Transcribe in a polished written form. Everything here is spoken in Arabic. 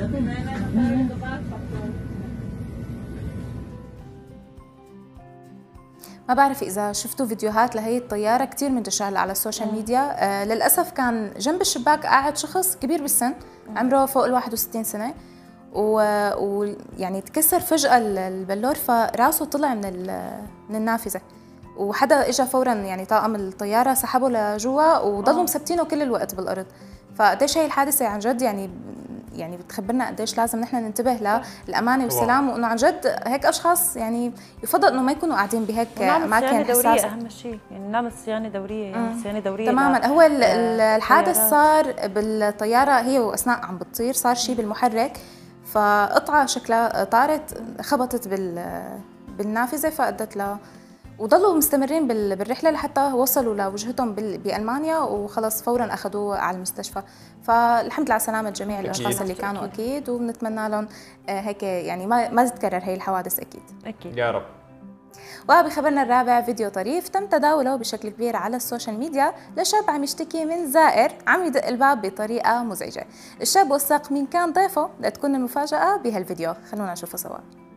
ما بعرف إذا شفتوا فيديوهات لهي الطيارة كتير منتشرة على السوشيال ميديا. للأسف كان جنب الشباك قاعد شخص كبير بالسن، عمره فوق ال 61 سنة، ويعني تكسر فجأة البلور، فراسه طلع من النافذة، وحدا اجى فورا، يعني طاقم الطيارة سحبه لجوا وضلوا مثبتينه كل الوقت بالأرض. فقديش هي الحادثة عن جد يعني بتخبرنا قديش لازم نحن ننتبه للأمانة والسلام، وإنه عن جد هيك أشخاص يعني يفضل إنه ما يكونوا قاعدين بهيك أماكن حساسة. أهم شيء يعني نعمل صيانة دورية، يعني صيانة دورية تماما. هو الحادث صار بالطيارة هي وأثناء عم بتطير، صار شيء بالمحرك، فقطعة شكلها طارت خبطت بالنافذة فأدت ل، وضلوا مستمرين بالرحلة لحتى وصلوا لوجهتهم بألمانيا، وخلص فورا أخذوه على المستشفى. فالحمد لله على سلامة جميع الأشخاص اللي كانوا أكيد، وبنتمنى لهم هيك يعني ما تتكرر هي الحوادث أكيد يا رب. وبخبرنا الرابع فيديو طريف تم تداوله بشكل كبير على السوشيال ميديا لشاب عم يشتكي من زائر عم يدق الباب بطريقة مزعجة. الشاب وثق مين كان ضيفه لتكون المفاجأة بهالفيديو، خلونا نشوفه سوا.